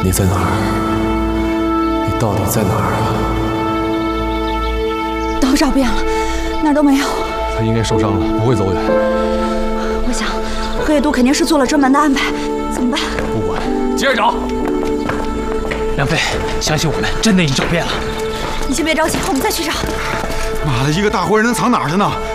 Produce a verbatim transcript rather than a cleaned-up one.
你在哪儿？你到底在哪儿啊？ 都找遍了，哪儿都没有。 他应该受伤了，不会走远。 我想，何野都肯定是做了专门的安排。怎么办？ 不管，接着找。 梁飞，相信我们，真的已经找遍了。 你先别着急，我们再去找。 妈的，一个大活人能藏哪儿去呢？